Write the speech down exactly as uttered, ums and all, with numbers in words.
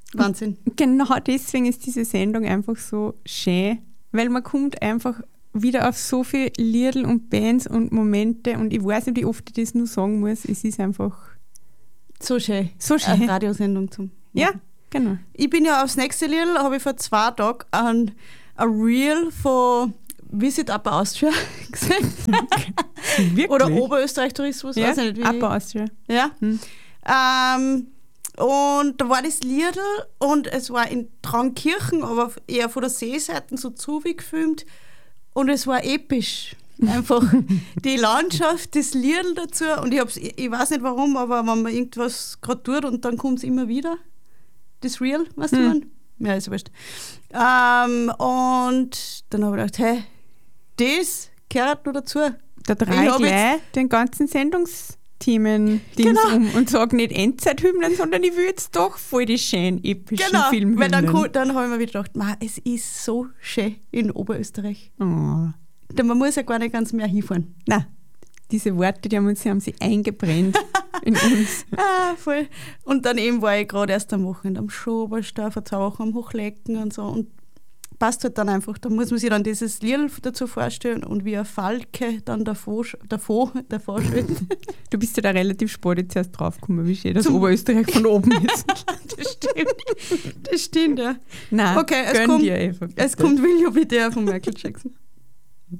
Wahnsinn. Genau deswegen ist diese Sendung einfach so schön, weil man kommt einfach wieder auf so viele Liedl und Bands und Momente und ich weiß nicht, wie oft ich das nur sagen muss. Es ist einfach so schön. So schön. Eine Radiosendung zum machen. Ja, genau. Ich bin ja aufs nächste Lied, habe ich vor zwei Tagen ein, ein Reel von Visit Upper Austria gesehen. Wirklich? Oder Oberösterreich Tourismus, ja, weiß nicht wie. Upper Austria. Ja. Hm. Ähm, und da war das Liedl und es war in Traunkirchen, aber eher von der Seeseite so zugefilmt und es war episch. Einfach die Landschaft, das Liedl dazu und ich, hab's, ich weiß nicht warum, aber wenn man irgendwas gerade tut und dann kommt es immer wieder, das Real, weißt du, hm. Ja, ist wurscht. Ähm, und dann habe ich gedacht, hey, das gehört noch dazu. Da drei gleich den ganzen Sendungsthemen genau. um und sage nicht Endzeithymnen, sondern ich will jetzt doch voll die schönen epischen genau. Filmhymnen. Weil dann, dann habe ich mir wieder gedacht, man, es ist so schön in Oberösterreich. Oh. Man muss ja gar nicht ganz mehr hinfahren. Nein, diese Worte, die haben, uns, die haben sich eingebrennt in uns. Ah, voll. Und dann eben war ich gerade erst am Wochenende am Schoberstau, vor zwei Wochen am Hochlecken und so. Und passt halt dann einfach. Da muss man sich dann dieses Lied dazu vorstellen und wie ein Falke dann davor, davor, davor schwimmt. Du bist ja da relativ spät jetzt erst draufgekommen, wie schön das Zum Oberösterreich von oben ist. Das stimmt. Das stimmt, ja. Nein, okay, es kommt, dir einfach, es kommt Will You Be There von Michael Jackson.